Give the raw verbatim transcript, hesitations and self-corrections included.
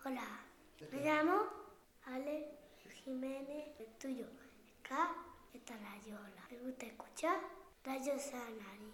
Hola, me llamo Ale Jiménez, el tuyo, K, esta Rayola. Me gusta escuchar Radio Sanari.